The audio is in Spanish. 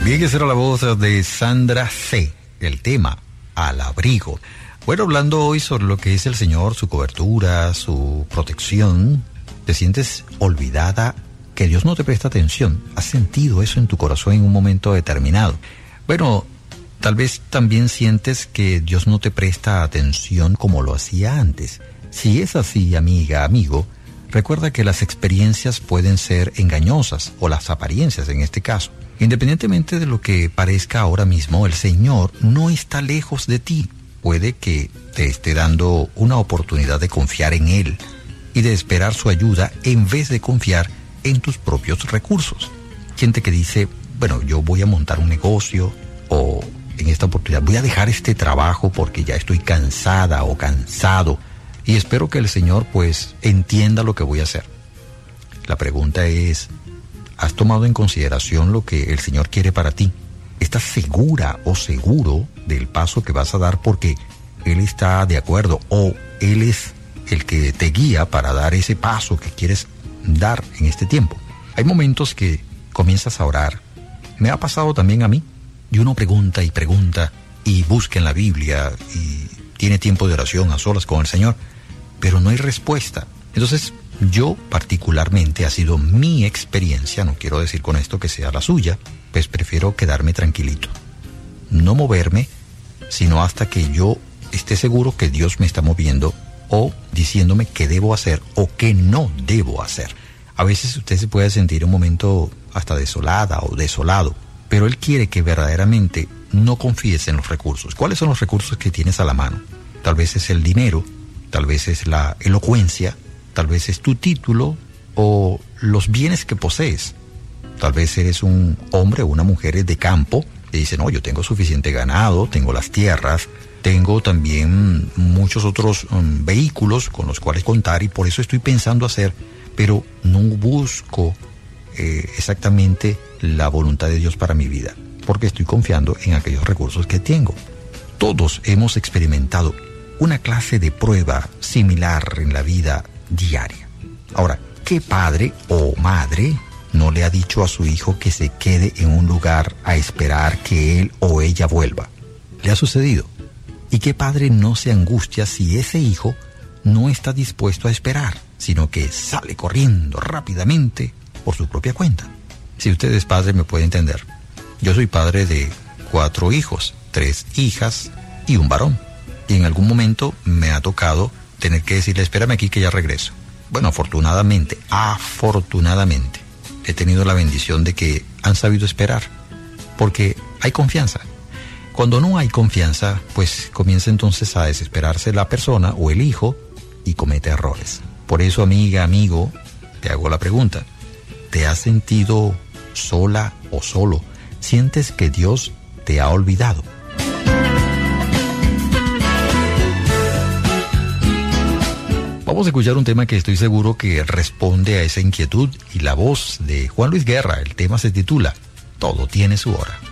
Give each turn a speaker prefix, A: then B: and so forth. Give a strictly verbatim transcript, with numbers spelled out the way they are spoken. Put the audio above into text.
A: Bien, esa era la voz de Sandra C. El tema, al abrigo. Bueno, hablando hoy sobre lo que es el Señor, su cobertura, su protección, ¿te sientes olvidada? Que Dios no te presta atención. ¿Has sentido eso en tu corazón en un momento determinado? Bueno, tal vez también sientes que Dios no te presta atención como lo hacía antes. Si es así, amiga, amigo, recuerda que las experiencias pueden ser engañosas, o las apariencias en este caso. Independientemente de lo que parezca ahora mismo, el Señor no está lejos de ti. Puede que te esté dando una oportunidad de confiar en Él y de esperar su ayuda en vez de confiar en tus propios recursos. Gente que dice, bueno, yo voy a montar un negocio, o en esta oportunidad voy a dejar este trabajo porque ya estoy cansada o cansado y espero que el Señor pues entienda lo que voy a hacer. La pregunta es, ¿has tomado en consideración lo que el Señor quiere para ti? ¿Estás segura o seguro del paso que vas a dar porque Él está de acuerdo, o Él es el que te guía para dar ese paso que quieres dar en este tiempo? Hay momentos que comienzas a orar. Me ha pasado también a mí. Y uno pregunta y pregunta y busca en la Biblia y tiene tiempo de oración a solas con el Señor, pero no hay respuesta. Entonces, yo particularmente, ha sido mi experiencia, no quiero decir con esto que sea la suya, pues prefiero quedarme tranquilito. No moverme, sino hasta que yo esté seguro que Dios me está moviendo o diciéndome qué debo hacer o qué no debo hacer. A veces usted se puede sentir un momento hasta desolada o desolado, pero Él quiere que verdaderamente no confíes en los recursos. ¿Cuáles son los recursos que tienes a la mano? Tal vez es el dinero, tal vez es la elocuencia, tal vez es tu título o los bienes que posees. Tal vez eres un hombre o una mujer de campo y dice, no, yo tengo suficiente ganado, tengo las tierras, tengo también muchos otros um, vehículos con los cuales contar y por eso estoy pensando hacer, pero no busco eh, exactamente la voluntad de Dios para mi vida, porque estoy confiando en aquellos recursos que tengo. Todos hemos experimentado una clase de prueba similar en la vida diaria. Ahora, ¿qué padre o madre no le ha dicho a su hijo que se quede en un lugar a esperar que él o ella vuelva? ¿Le ha sucedido? ¿Y qué padre no se angustia si ese hijo no está dispuesto a esperar, sino que sale corriendo rápidamente por su propia cuenta? Si usted es padre, me puede entender. Yo soy padre de cuatro hijos, tres hijas y un varón. Y en algún momento me ha tocado tener que decirle, espérame aquí que ya regreso. Bueno, afortunadamente, afortunadamente, he tenido la bendición de que han sabido esperar, porque hay confianza. Cuando no hay confianza, pues comienza entonces a desesperarse la persona o el hijo y comete errores. Por eso, amiga, amigo, te hago la pregunta. ¿Te has sentido sola o solo? ¿Sientes que Dios te ha olvidado? Vamos a escuchar un tema que estoy seguro que responde a esa inquietud y la voz de Juan Luis Guerra. El tema se titula Todo tiene su hora.